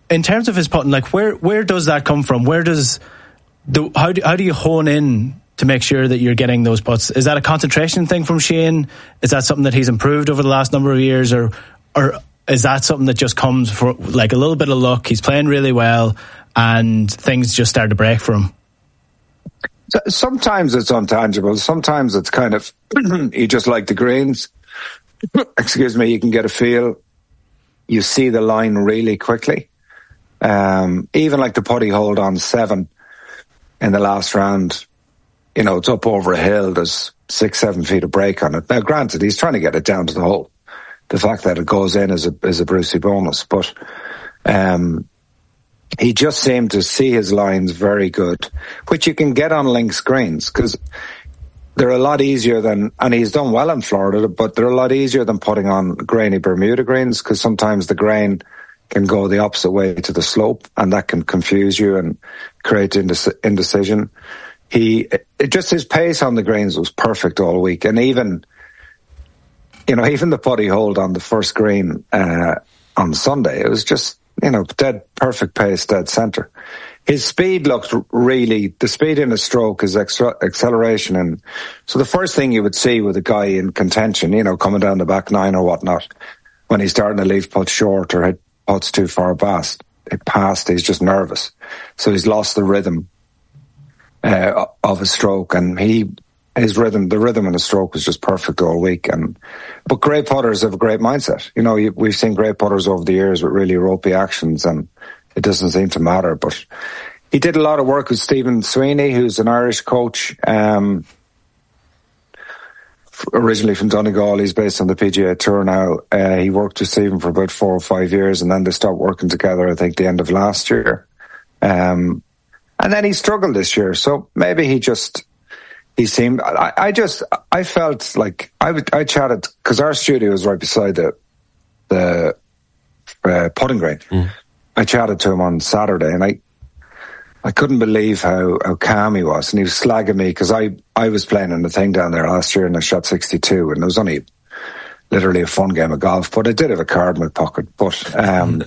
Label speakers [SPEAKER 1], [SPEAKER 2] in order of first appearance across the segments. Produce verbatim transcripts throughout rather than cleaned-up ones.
[SPEAKER 1] in terms of his putting, like where where does that come from? Where does the how do how do you hone in to make sure that you're getting those putts? Is that a concentration thing from Shane? Is that something that he's improved over the last number of years, or or is that something that just comes for like a little bit of luck? He's playing really well, and things just start to break for him.
[SPEAKER 2] Sometimes it's intangible. Sometimes it's kind of you just like the greens. Excuse me. You can get a feel. You see the line really quickly. Um, even like the putty hold on seven in the last round. You know, it's up over a hill. There's six, seven feet of break on it. Now, granted, he's trying to get it down to the hole. The fact that it goes in is a is a Brucey bonus, but um, he just seemed to see his lines very good, which you can get on links greens because they're a lot easier than, and he's done well in Florida, but they're a lot easier than putting on grainy Bermuda greens because sometimes the grain can go the opposite way to the slope, and that can confuse you and create indec- indecision. He it, just his pace on the greens was perfect all week, and even you know even the putty hold on the first green uh, on Sunday, it was just you know dead perfect pace, dead centre. His speed looked really the speed in his stroke, his extra, acceleration, and so the first thing you would see with a guy in contention, you know, coming down the back nine or whatnot, when he's starting to leave putts short or hit putts too far past, it passed. He's just nervous, so he's lost the rhythm Uh, of his stroke, and he his rhythm the rhythm in his stroke was just perfect all week. And but great putters have a great mindset. You know, you, we've seen great putters over the years with really ropey actions, and it doesn't seem to matter. But he did a lot of work with Stephen Sweeney, who's an Irish coach, um, originally from Donegal. He's based on the P G A Tour now. Uh, he worked with Stephen for about four or five years, and then they stopped working together, I think, the end of last year. Um, And then he struggled this year, so maybe he just, he seemed, I, I just, I felt like, I would, I chatted, because our studio was right beside the, the uh, putting green. Mm. I chatted to him on Saturday, and I, I couldn't believe how, how calm he was, and he was slagging me, because I, I was playing in the thing down there last year, and I shot sixty-two, and it was only literally a fun game of golf, but I did have a card in my pocket, but, um,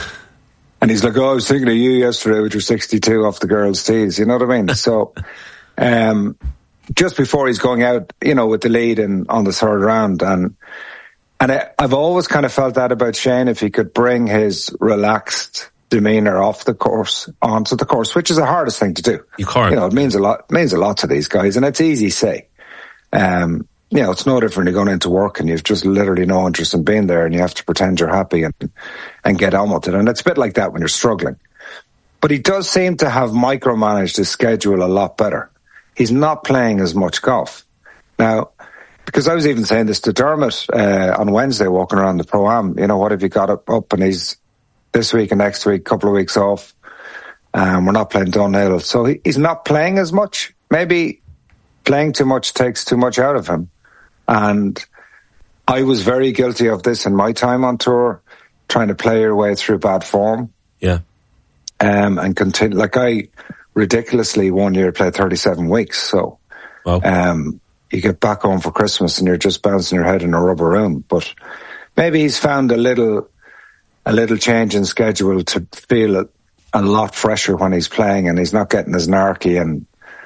[SPEAKER 2] and he's like, oh, I was thinking of you yesterday with your sixty-two off the girls' tees. You know what I mean? So, um, just before he's going out, you know, with the lead in, on the third round. And, and I, I've always kind of felt that about Shane, if he could bring his relaxed demeanour off the course onto the course, which is the hardest thing to do.
[SPEAKER 3] You can't.
[SPEAKER 2] You know, it means a lot, it means a lot to these guys, and it's easy to say. Um, you know, it's no different than going into work and you've just literally no interest in being there, and you have to pretend you're happy and and get on with it. And it's a bit like that when you're struggling. But he does seem to have micromanaged his schedule a lot better. He's not playing as much golf. Now, because I was even saying this to Dermot uh, on Wednesday, walking around the Pro-Am, you know, what have you got up, up and he's this week and next week, couple of weeks off. Um, we're not playing Dunhill. So he, he's not playing as much. Maybe playing too much takes too much out of him. And I was very guilty of this in my time on tour, trying to play your way through bad form.
[SPEAKER 3] Yeah.
[SPEAKER 2] Um, and continue. Like I ridiculously one year played thirty-seven weeks. So,
[SPEAKER 3] wow.
[SPEAKER 2] um, you get back home for Christmas and you're just bouncing your head in a rubber room. But maybe he's found a little, a little change in schedule to feel a, a lot fresher when he's playing, and he's not getting as narky and,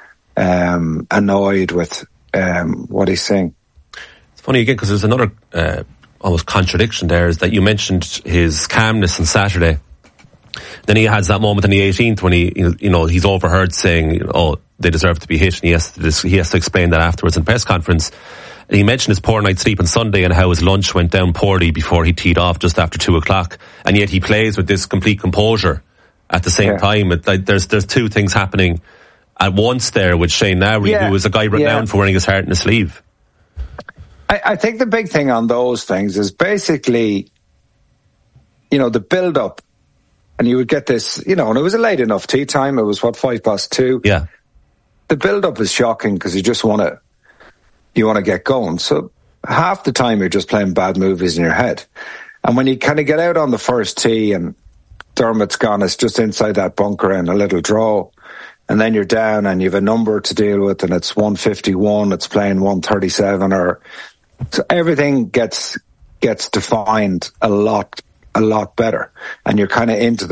[SPEAKER 2] um, annoyed with, um, what he's saying.
[SPEAKER 3] Funny again, because there's another uh, almost contradiction there, is that you mentioned his calmness on Saturday. Then he has that moment on the eighteenth when he, you know, he's overheard saying, "Oh, they deserve to be hit," and he has to, he has to explain that afterwards in press conference. And he mentioned his poor night's sleep on Sunday and how his lunch went down poorly before he teed off just after two o'clock, and yet he plays with this complete composure at the same yeah. time. It, like, there's there's two things happening at once there with Shane Lowry, yeah. who is a guy renowned yeah. for wearing his heart in his sleeve.
[SPEAKER 2] I, I think the big thing on those things is basically, you know, the build-up, and you would get this, you know, and it was a late enough tea time. It was, what, five past two?
[SPEAKER 3] Yeah.
[SPEAKER 2] The build-up is shocking because you just want to, you want to get going. So half the time you're just playing bad movies in your head. And when you kind of get out on the first tee and Dermot's gone, it's just inside that bunker and a little draw. And then you're down and you have a number to deal with, and it's one fifty-one, it's playing one thirty-seven, or so everything gets gets defined a lot a lot better, and you're kind of into the